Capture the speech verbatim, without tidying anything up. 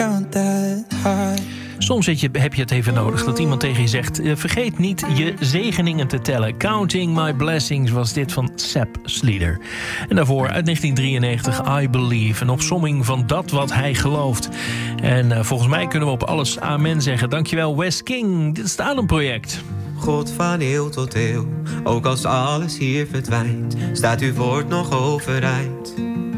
count that high. Soms heb je, heb je het even nodig dat iemand tegen je zegt... Uh, vergeet niet je zegeningen te tellen. Counting My Blessings was dit van Sepp Sleater. En daarvoor uit negentien drieënnegentig I Believe. Een opsomming van dat wat hij gelooft. En uh, volgens mij kunnen we op alles amen zeggen. Dankjewel Wes King. Dit is het Ademproject. God van eeuw tot eeuw, ook als alles hier verdwijnt, staat uw woord nog overeind.